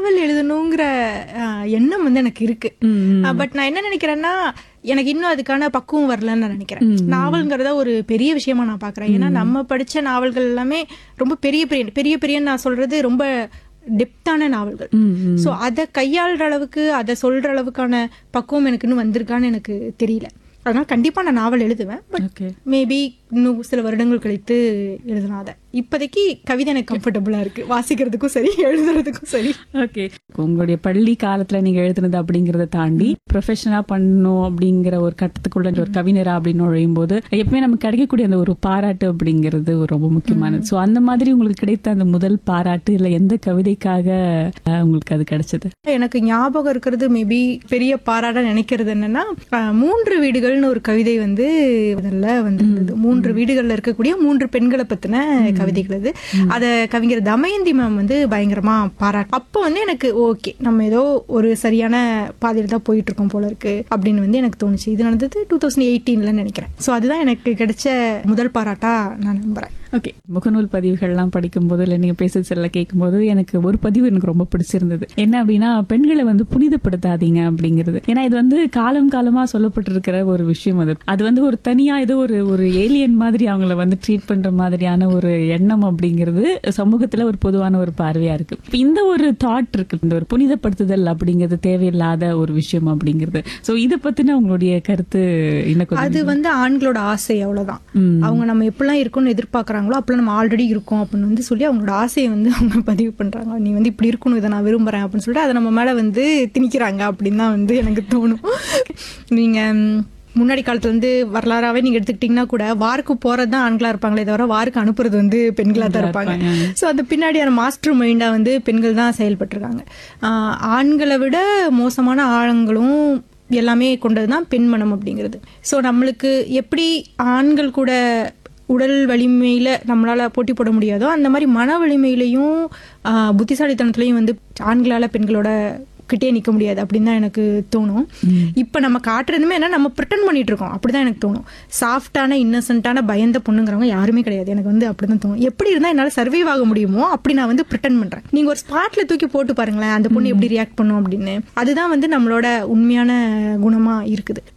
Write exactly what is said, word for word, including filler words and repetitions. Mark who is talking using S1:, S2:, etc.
S1: நாவல் எழுதணுங்கிற எண்ணம் வந்து எனக்கு இருக்கு. பட் நான் என்ன நினைக்கிறேன்னா, எனக்கு இன்னும் அதுக்கான பக்குவம் வரலன்னு நான் நினைக்கிறேன். நாவல்ங்கிறத ஒரு பெரிய விஷயமா நான் பாக்குறேன். ஏன்னா நம்ம படிச்ச நாவல்கள் எல்லாமே ரொம்ப பெரிய பெரிய பெரிய பெரிய நான் சொல்றது ரொம்ப டெப்தான நாவல்கள். சோ அதை கையாளுற அளவுக்கு, அதை சொல்ற அளவுக்கான பக்குவம் எனக்கு இன்னும் வந்திருக்கான்னு எனக்கு தெரியல. அதனால கண்டிப்பா நான் நாவல் எழுதுவேன். பட் மேபி இன்னும் சில வருடங்கள் கழித்து எழுதலாம். அதை இப்போதைக்கு கவிதை எனக்கு கம்ஃபர்டபுளா இருக்கு, வாசிக்கிறதுக்கும் சரி எழுதுறதுக்கும் சரி.
S2: ஓகே, உங்களுடைய பள்ளி காலத்துல நீங்க எழுதுனது அப்படிங்கறத தாண்டி ப்ரொஃபஷனலா பண்ணணும் அப்படிங்கிற ஒரு கட்டத்துக்குள்ள ஒரு கவிஞரா அப்படின்னு நுழையும் போது எப்பவுமே நமக்கு கிடைக்கக்கூடிய அந்த ஒரு பாராட்டு அப்படிங்கிறது ரொம்ப முக்கியமானது. சோ அந்த மாதிரி உங்களுக்கு கிடைத்த அந்த முதல் பாராட்டு இல்ல எந்த கவிதைக்காக உங்களுக்கு அது கிடைச்சது?
S1: எனக்கு ஞாபகம் இருக்கிறது மேபி பெரிய பாராட்ட நினைக்கிறது என்னன்னா, மூன்று வீடுகள்னு ஒரு கவிதை வந்து முதல்ல வந்து மூன்று வீடுகள்ல இருக்கக்கூடிய மூன்று பெண்களை பத்தின கவிதைகள் அது. அத கவிஞர் தமயந்தி மேம் வந்து பயங்கரமா பாராட்டு. அப்போ வந்து எனக்கு ஓகே, நம்ம ஏதோ ஒரு சரியான பாதையில தான் போயிட்டு இருக்கோம் போல இருக்கு அப்படின்னு வந்து எனக்கு தோணுச்சு. இது நடந்தது டூ தௌசண்ட் எயிட்டீன்ல நினைக்கிறேன். சோ அதுதான் எனக்கு கிடைச்ச முதல் பாராட்டா நான் நம்புறேன்.
S2: ஓகே, முகநூல் பதிவுகள்லாம் படிக்கும் போது இல்ல நீங்க பேச செல்ல கேட்கும் போது எனக்கு ஒரு பதிவு எனக்கு ரொம்ப பிடிச்சிருந்தது. என்ன அப்படின்னா, பெண்களை வந்து புனிதப்படுத்தாதீங்க அப்படிங்கிறது. ஏன்னா இது வந்து காலம் காலமா சொல்லப்பட்டிருக்கிற ஒரு விஷயம். அது அது வந்து ஒரு தனியா ஏதோ ஒரு ஒரு ஏலியன் மாதிரி அவங்கள வந்து ட்ரீட் பண்ற மாதிரியான ஒரு எண்ணம் அப்படிங்கிறது சமூகத்துல ஒரு பொதுவான ஒரு பார்வையா இருக்கு. இந்த ஒரு தாட் இருக்கு, இந்த ஒரு புனிதப்படுத்துதல் அப்படிங்கிறது தேவையில்லாத ஒரு விஷயம் அப்படிங்கிறது. சோ இதை பத்தின உங்களுடைய கருத்து என்ன?
S1: அது வந்து ஆண்களோட ஆசை, அவ்வளவுதான். அவங்க நம்ம எப்படிலாம் இருக்கும்னு எதிர்பார்க்கறாங்களோ அப்பெல்லாம் நம்ம ஆல்ரெடி இருக்கோம் அப்படின்னு வந்து சொல்லி அவங்களோட ஆசையை வந்து அவங்க பதிவு பண்றாங்க. நீ வந்து இப்படி இருக்கணும், இதை நான் விரும்புறேன் அப்படின்னு சொல்லிட்டு அதை நம்ம மேல வந்து திணிக்கிறாங்க அப்படின்னு தான் வந்து எனக்கு தோணும். நீங்க முன்னாடி காலத்துல வந்து வரலாறாவே நீங்க எடுத்துக்கிட்டீங்கன்னா கூட வாருக்கு போறதுதான் ஆண்களா இருப்பாங்களே தவிர வாருக்கு அனுப்புறது வந்து பெண்களா தான் இருப்பாங்க. சோ அந்த பின்னாடியான மாஸ்டர் மைண்டா வந்து பெண்கள் தான் செயல்பட்டிருக்காங்க. ஆஹ் ஆண்களை விட மோசமான ஆழங்களும் எல்லாமே கொண்டதுதான் பெண்மனம் அப்படிங்கிறது. சோ நம்மளுக்கு எப்படி ஆண்கள் கூட உடல் வலிமையில நம்மளால போட்டி போட முடியாதோ, அந்த மாதிரி மன வலிமையிலையும் புத்திசாலித்தனத்திலையும் வந்து ஆண்களால பெண்களோட கிட்டே நிக்க முடியாது அப்படின்னு தான் எனக்கு தோணும். இப்ப நம்ம காட்டுறதுமே என்ன, நம்ம பிரிட்டன் பண்ணிட்டு இருக்கோம் அப்படிதான் எனக்கு தோணும். சாஃப்டான இன்னசென்ட்டான பயந்த பொண்ணுங்கிறவங்க யாருமே கிடையாது. எனக்கு வந்து அப்படிதான் தோணும். எப்படி இருந்தா என்னால சர்வைவ் ஆக முடியுமோ அப்படி நான் வந்து பிரிட்டன் பண்றேன். நீங்க ஒரு ஸ்பாட்ல தூக்கி போட்டு பாருங்களேன், அந்த பொண்ணு எப்படி ரியாக்ட் பண்ணும் அப்படின்னு. அதுதான் வந்து நம்மளோட உண்மையான குணமா இருக்குது.